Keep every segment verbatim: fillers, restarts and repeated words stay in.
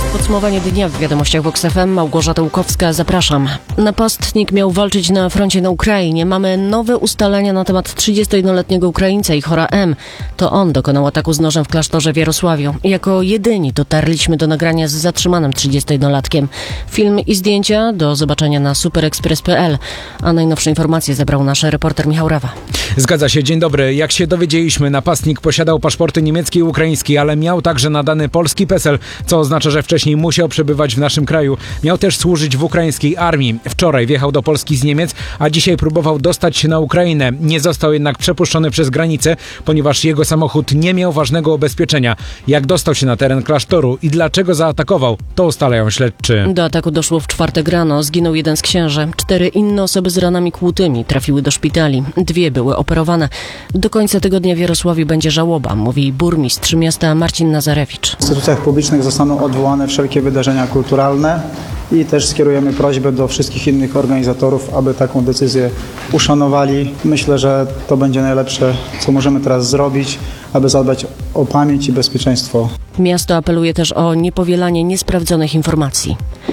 Podsumowanie dnia w wiadomościach Vox F M. Małgorzata Łukowska, zapraszam. Napastnik miał walczyć na froncie na Ukrainie. Mamy nowe ustalenia na temat trzydziestojednoletniego Ukraińca i Chora M. To on dokonał ataku z nożem w klasztorze w Jarosławiu. Jako jedyni dotarliśmy do nagrania z zatrzymanym trzydziestojednolatkiem. Film i zdjęcia do zobaczenia na superexpress kropka p l. A najnowsze informacje zebrał nasz reporter Michał Rawa. Zgadza się, dzień dobry. Jak się dowiedzieliśmy, napastnik posiadał paszporty niemiecki i ukraiński, ale miał także nadany polski PESEL, co oznacza, że wcześniej musiał przebywać w naszym kraju. Miał też służyć w ukraińskiej armii. Wczoraj wjechał do Polski z Niemiec, a dzisiaj próbował dostać się na Ukrainę. Nie został jednak przepuszczony przez granicę, ponieważ jego samochód nie miał ważnego ubezpieczenia. Jak dostał się na teren klasztoru i dlaczego zaatakował, to ustalają śledczy. Do ataku doszło w czwartek rano. Zginął jeden z księży. Cztery inne osoby z ranami kłutymi trafiły do szpitali. Dwie były operowane. Do końca tygodnia w Jarosławiu będzie żałoba, mówi burmistrz miasta Marcin Nazarewicz. W instytucjach publicznych zostaną odwołane wszelkie wydarzenia kulturalne i też skierujemy prośbę do wszystkich innych organizatorów, aby taką decyzję uszanowali. Myślę, że to będzie najlepsze, co możemy teraz zrobić, aby zadbać o pamięć i bezpieczeństwo. Miasto apeluje też o niepowielanie niesprawdzonych informacji.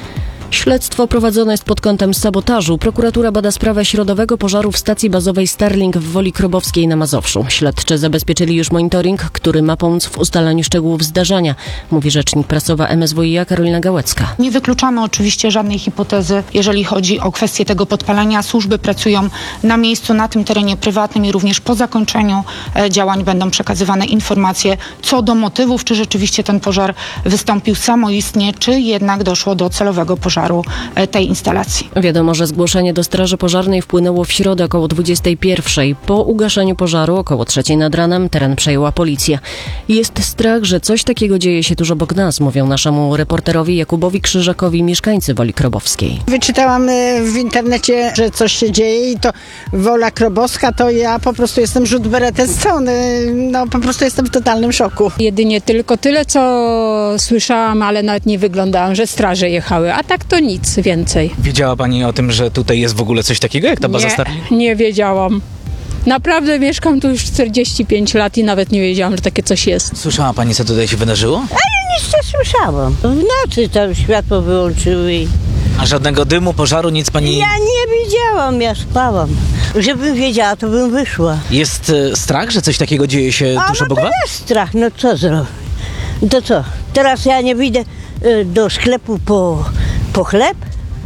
Śledztwo prowadzone jest pod kątem sabotażu. Prokuratura bada sprawę środowego pożaru w stacji bazowej Starlink w Woli Krobowskiej na Mazowszu. Śledczy zabezpieczyli już monitoring, który ma pomóc w ustalaniu szczegółów zdarzenia, mówi rzecznik prasowa M S W i A Karolina Gałecka. Nie wykluczamy oczywiście żadnej hipotezy, jeżeli chodzi o kwestię tego podpalenia. Służby pracują na miejscu, na tym terenie prywatnym i również po zakończeniu działań będą przekazywane informacje co do motywów, czy rzeczywiście ten pożar wystąpił samoistnie, czy jednak doszło do celowego pożaru tej instalacji. Wiadomo, że zgłoszenie do Straży Pożarnej wpłynęło w środę około dwudziestej pierwszej. Po ugaszeniu pożaru około trzeciej nad ranem teren przejęła policja. Jest strach, że coś takiego dzieje się tuż obok nas, mówią naszemu reporterowi Jakubowi Krzyżakowi mieszkańcy Woli Krobowskiej. Wyczytałam w internecie, że coś się dzieje i to Wola Krobowska, to ja po prostu jestem rzut beretem stąd. No po prostu jestem w totalnym szoku. Jedynie tylko tyle, co słyszałam, ale nawet nie wyglądałam, że straże jechały, a tak to nic więcej. Wiedziała pani o tym, że tutaj jest w ogóle coś takiego jak ta baza Starlink? Nie, nie wiedziałam. Naprawdę mieszkam tu już czterdzieści pięć lat i nawet nie wiedziałam, że takie coś jest. Słyszała pani, co tutaj się wydarzyło? A ja nic nie słyszałam. W nocy tam światło wyłączyły i... A żadnego dymu, pożaru, nic pani... Ja nie widziałam, ja spałam. Żebym wiedziała, to bym wyszła. Jest e, strach, że coś takiego dzieje się A, tuż no obok to was? jest strach, no co zrobić? To co? Teraz ja nie wyjdę y, do sklepu po, po chleb?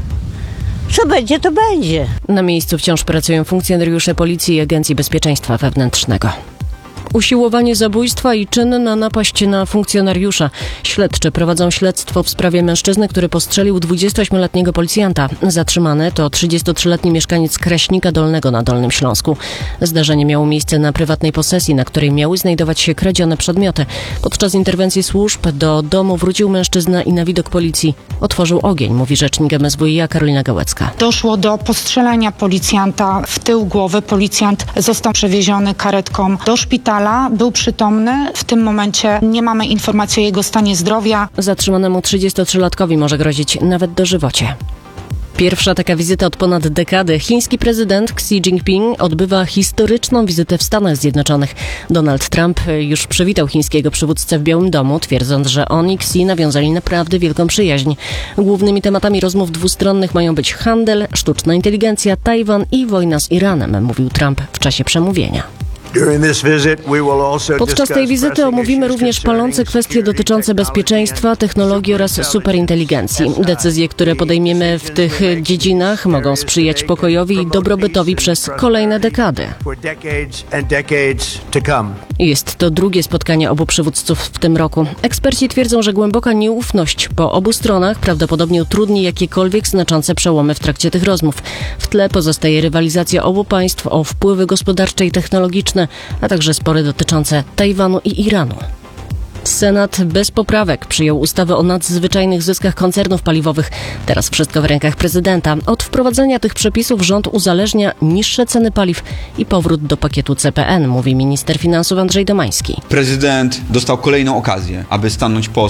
Co będzie, to będzie. Na miejscu wciąż pracują funkcjonariusze Policji i Agencji Bezpieczeństwa Wewnętrznego. Usiłowanie zabójstwa i czyn na napaść na funkcjonariusza. Śledczy prowadzą śledztwo w sprawie mężczyzny, który postrzelił dwudziestoośmioletniego policjanta. Zatrzymany to trzydziestotrzyletni mieszkaniec Kraśnika Dolnego na Dolnym Śląsku. Zdarzenie miało miejsce na prywatnej posesji, na której miały znajdować się kradzione przedmioty. Podczas interwencji służb do domu wrócił mężczyzna i na widok policji otworzył ogień, mówi rzecznik M S W i A Karolina Gałecka. Doszło do postrzelenia policjanta w tył głowy. Policjant został przewieziony karetką do szpitala. Był przytomny. W tym momencie nie mamy informacji o jego stanie zdrowia. Zatrzymanemu trzydziestotrzylatkowi może grozić nawet dożywocie. Pierwsza taka wizyta od ponad dekady. Chiński prezydent Xi Jinping odbywa historyczną wizytę w Stanach Zjednoczonych. Donald Trump już przywitał chińskiego przywódcę w Białym Domu, twierdząc, że on i Xi nawiązali naprawdę wielką przyjaźń. Głównymi tematami rozmów dwustronnych mają być handel, sztuczna inteligencja, Tajwan i wojna z Iranem, mówił Trump w czasie przemówienia. Podczas tej wizyty omówimy również palące kwestie dotyczące bezpieczeństwa, technologii oraz superinteligencji. Decyzje, które podejmiemy w tych dziedzinach, mogą sprzyjać pokojowi i dobrobytowi przez kolejne dekady. Jest to drugie spotkanie obu przywódców w tym roku. Eksperci twierdzą, że głęboka nieufność po obu stronach prawdopodobnie utrudni jakiekolwiek znaczące przełomy w trakcie tych rozmów. W tle pozostaje rywalizacja obu państw o wpływy gospodarcze i technologiczne, a także spory dotyczące Tajwanu i Iranu. Senat bez poprawek przyjął ustawę o nadzwyczajnych zyskach koncernów paliwowych. Teraz wszystko w rękach prezydenta. Od wprowadzenia tych przepisów rząd uzależnia niższe ceny paliw i powrót do pakietu C P N, mówi minister finansów Andrzej Domański. Prezydent dostał kolejną okazję, aby stanąć po